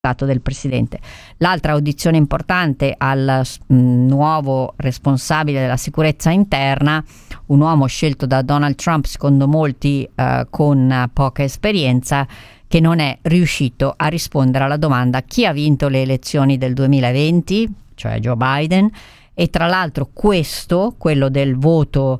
del presidente. L'altra audizione importante al nuovo responsabile della sicurezza interna, un uomo scelto da Donald Trump, secondo molti con poca esperienza, che non è riuscito a rispondere alla domanda: chi ha vinto le elezioni del 2020, cioè Joe Biden, e tra l'altro quello del voto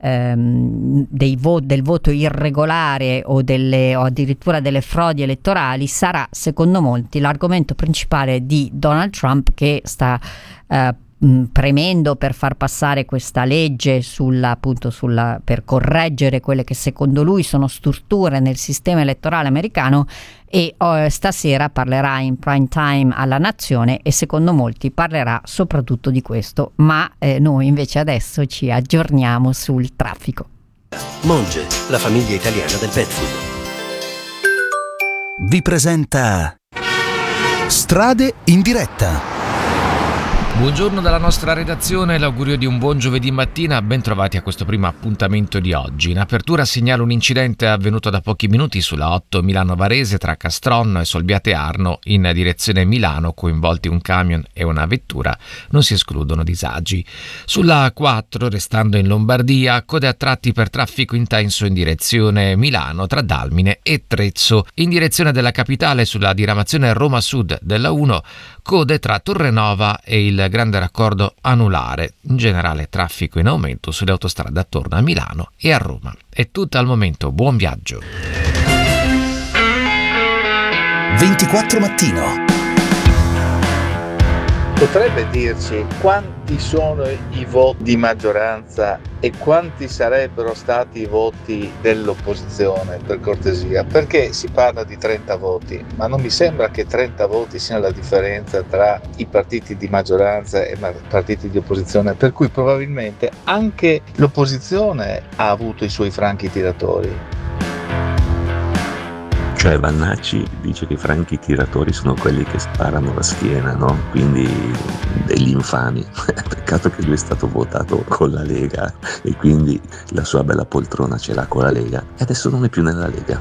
del voto irregolare o addirittura delle frodi elettorali sarà, secondo molti, l'argomento principale di Donald Trump, che sta premendo per far passare questa legge per correggere quelle che secondo lui sono storture nel sistema elettorale americano, e stasera parlerà in prime time alla Nazione e secondo molti parlerà soprattutto di questo, ma noi invece adesso ci aggiorniamo sul traffico. Monge, la famiglia italiana del pet food, vi presenta Strade in diretta. Buongiorno dalla nostra redazione, l'augurio di un buon giovedì mattina, ben trovati a questo primo appuntamento di oggi. In apertura segnalo un incidente avvenuto da pochi minuti sulla 8 Milano-Varese tra Castronno e Solbiate Arno in direzione Milano, coinvolti un camion e una vettura, non si escludono disagi. Sulla A4, restando in Lombardia, code a tratti per traffico intenso in direzione Milano tra Dalmine e Trezzo. In direzione della capitale sulla diramazione Roma Sud della 1, code tra Torrenova e il grande raccordo anulare. In generale traffico in aumento sulle autostrade attorno a Milano e a Roma. È tutto al momento, buon viaggio. 24 Mattino. Potrebbe dirci quanti sono i voti di maggioranza e quanti sarebbero stati i voti dell'opposizione, per cortesia? Perché si parla di 30 voti, ma non mi sembra che 30 voti siano la differenza tra i partiti di maggioranza e i partiti di opposizione, per cui probabilmente anche l'opposizione ha avuto i suoi franchi tiratori. Cioè Vannacci dice che i franchi tiratori sono quelli che sparano la schiena, no? Quindi degli infami. Peccato che lui è stato votato con la Lega e quindi la sua bella poltrona ce l'ha con la Lega e adesso non è più nella Lega.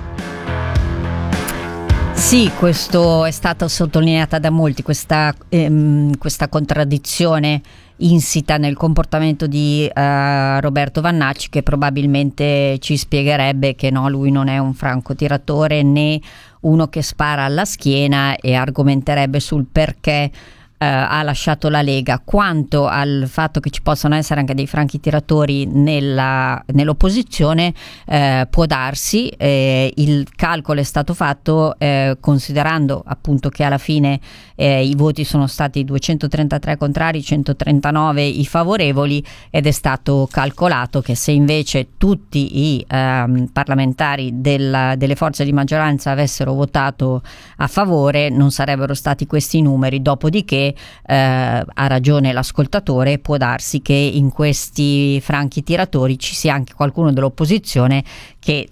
Sì, questo è stato sottolineata da molti, questa contraddizione insita nel comportamento di Roberto Vannacci, che probabilmente ci spiegherebbe che no, lui non è un francotiratore né uno che spara alla schiena, e argomenterebbe sul perché ha lasciato la Lega. Quanto al fatto che ci possano essere anche dei franchi tiratori nell'opposizione, può darsi, il calcolo è stato fatto considerando appunto che alla fine i voti sono stati 233 contrari, 139 i favorevoli, ed è stato calcolato che se invece tutti i parlamentari delle forze di maggioranza avessero votato a favore non sarebbero stati questi numeri. Dopodiché ha ragione l'ascoltatore, può darsi che in questi franchi tiratori ci sia anche qualcuno dell'opposizione che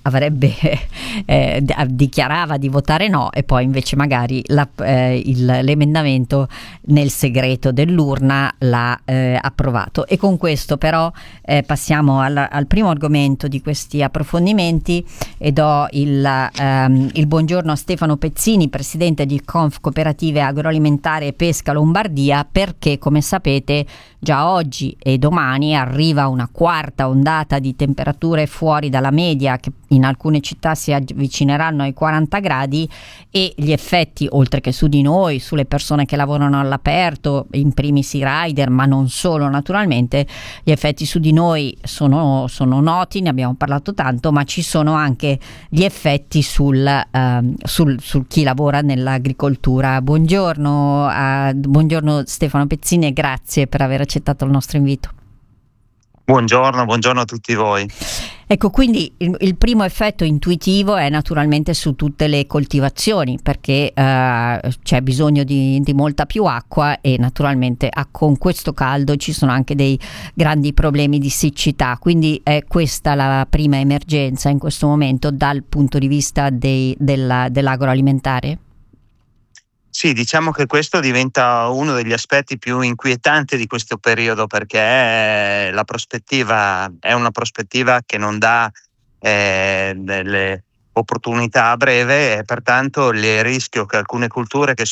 dichiarava di votare no e poi invece magari l'emendamento nel segreto dell'urna l'ha approvato. E con questo però passiamo al primo argomento di questi approfondimenti e do il buongiorno a Stefano Pezzini, presidente di Conf Cooperative Agroalimentari e Pesca Lombardia, perché come sapete già oggi e domani arriva una quarta ondata di temperature fuori dalla media, che in alcune città si avvicineranno ai 40 gradi, e gli effetti, oltre che su di noi, sulle persone che lavorano all'aperto, in primis i rider, ma non solo naturalmente, gli effetti su di noi sono noti, ne abbiamo parlato tanto, ma ci sono anche gli effetti sul chi lavora nell'agricoltura. Buongiorno Stefano Pezzini e grazie per aver accettato il nostro invito. Buongiorno a tutti voi. Ecco, quindi il primo effetto intuitivo è naturalmente su tutte le coltivazioni, perché c'è bisogno di molta più acqua e naturalmente con questo caldo ci sono anche dei grandi problemi di siccità, quindi è questa la prima emergenza in questo momento dal punto di vista dell'agroalimentare? Sì, diciamo che questo diventa uno degli aspetti più inquietanti di questo periodo, perché la prospettiva è una prospettiva che non dà delle opportunità a breve, e pertanto il rischio che alcune culture che